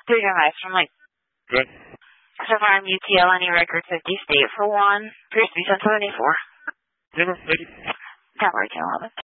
Through your eyes from like Good. so far I'm UTL any record 50 state for 1. Appears to be 1074. Never. Tower 11.